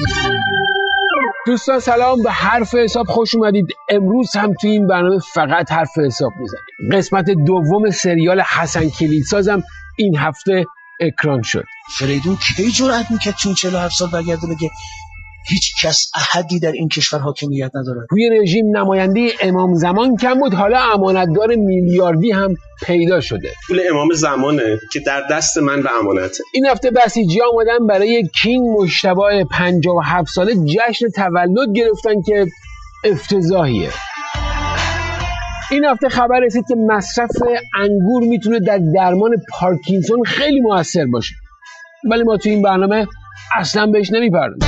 دوستان سلام، به حرف حساب خوش اومدید. امروز هم توی این برنامه فقط حرف حساب میزنیم. قسمت دوم سریال حسن کلیدسازم این هفته اکران شد. فریدون کی جرأت میکرد تو این 47 سال برگرده بگه هیچ کس احدی در این کشور حاکمیت ندارد؟ توی رژیم نماینده امام زمان کم بود، حالا امانتدار میلیاردی هم پیدا شده. پول امام زمانه که در دست من به امانته. این هفته بسیجی آمدن برای کینگ مجتبی 57 ساله جشن تولد گرفتن که افتضاحیه. این هفته خبر رسید که مصرف انگور میتونه در درمان پارکینسون خیلی موثر باشه، ولی ما توی این برنامه اصلا بهش نمیپردازیم.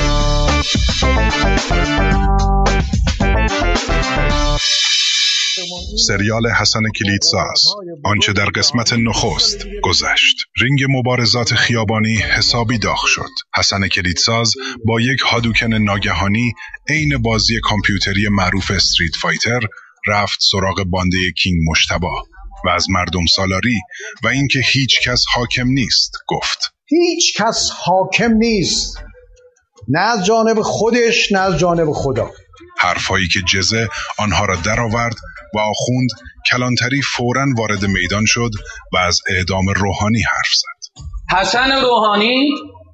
سریال حسن کلیدساز، آنچه در قسمت نخست گذشت. رینگ مبارزات خیابانی حسابی داغ شد. حسن کلیدساز با یک هادوکن ناگهانی عین بازی کامپیوتری معروف استریت فایتر رفت سراغ بانده کینگ مجتبی و از مردم سالاری و اینکه هیچ کس حاکم نیست گفت. هیچ کس حاکم نیست، نه از جانب خودش نه از جانب خدا. حرفایی که جزه آنها را درآورد و آخوند کلانتری فوراً وارد میدان شد و از اعدام روحانی حرف زد. حسن روحانی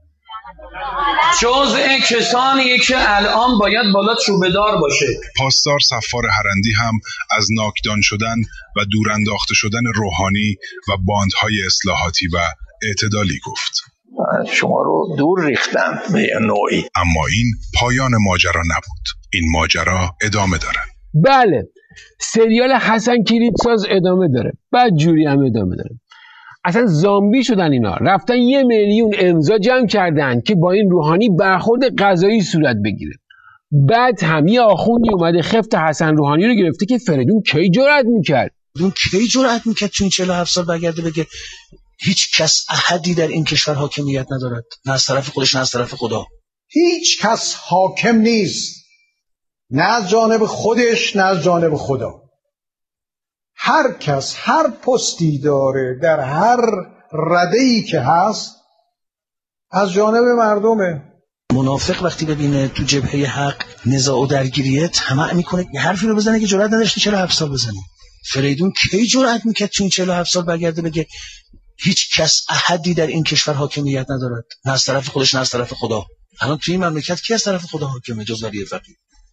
جزء کسانیه که الان باید بالا چوبه‌دار باشه. پاسدار صفار هرندی هم از ناکدان شدن و دور انداخته شدن روحانی و باندهای اصلاحاتی و اعتدالی گفت. شما رو دور ریختن به یه نوعی. اما این پایان ماجرا نبود. این ماجرا ادامه داره. بله، سریال حسن کلیدساز ادامه داره. بعد جوری هم ادامه داره. اصلا زامبی شدن اینا. رفتن 1 میلیون امضا جمع کردن که با این روحانی برخورد قضایی صورت بگیره. بعد هم یه آخوندی اومده خفت حسن روحانی رو گرفته که فریدون کی جرأت میکرد؟ اون کی جرأت میکرد تو این 47 سال برگرده بگه هیچ کس احدی در این کشور حاکمیت ندارد، نه از طرف خودش نه از طرف خدا. هیچ کس حاکم نیست، نه از جانب خودش نه از جانب خدا. هر کس هر پستی داره در هر رده‌ای که هست از جانب مردمه. منافق وقتی ببینه تو جبهه حق نزاع و درگیریه طمع میکنه یه حرفی رو بزنه که جرأت نداشته 47 سال بزنه. فریدون کی جرأت میکرد تو این 47 سال برگرده بگه هیچ کس احدی در این کشور حاکمیت ندارد، نه از طرف خودش نه از طرف خدا. الان توی این مملکت کی از طرف خدا حاکمه جز ولی فقیه؟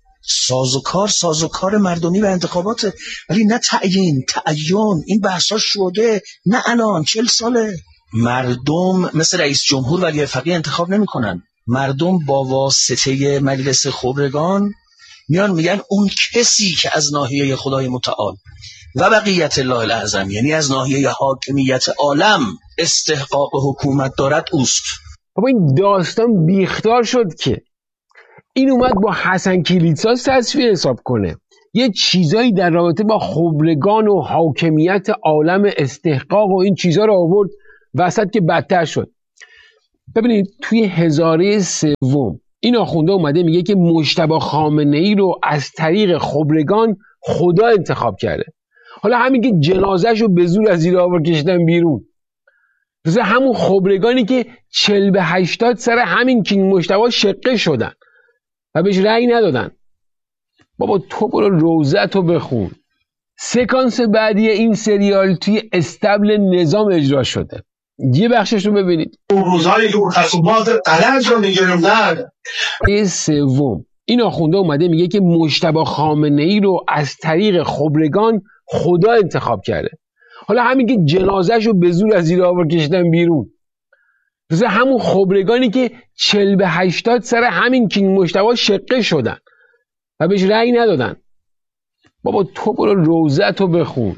سازوکار مردمی و انتخاباته، ولی نه تعیین. این بحثا شده نه الان 40 ساله. مردم مثل رئیس جمهور ولی فقیه انتخاب نمی‌کنن. مردم با واسطه مجلس خبرگان میان میگن اون کسی که از ناحیه خدای متعال و بقیت الله الاعظم، یعنی از ناحیه حاکمیت عالم استحقاق حکومت دارد اوست. اما این داستان بیختار شد که این اومد با حسن کلیدساز تصفیه حساب کنه، یه چیزایی در رابطه با خبرگان و حاکمیت عالم استحقاق و این چیزا رو آورد وسط که بدتر شد. ببینید توی هزاره سوم این آخونده اومده میگه که مجتبی خامنه‌ای رو از طریق خبرگان خدا انتخاب کرده. حالا همین که جنازه‌ش رو به زور از زیر آور کشیدن بیرون، مثل همون خبرگانی که 40-80 سر همین کینگ مجتبی شقه شدن و بهش رأی ندادن. بابا تو برو روزتو بخون. سکانس بعدی این سریال توی استبل نظام اجرا شده. یه بخشش رو ببینید. اون روزهایی که خصومات قلج رو میگرفتن. سوم این آخونده اومده میگه که مجتبی خامنه‌ای رو از طریق خبرگان خدا انتخاب کرده. حالا همین که جنازه‌ش رو به زور از زیر آور کشیدن بیرون، مثل همون خبرگانی که 40-80 سر همین کینگ مجتبی شقه شدن و بهش رأی ندادن. بابا تو برو روزتو بخون.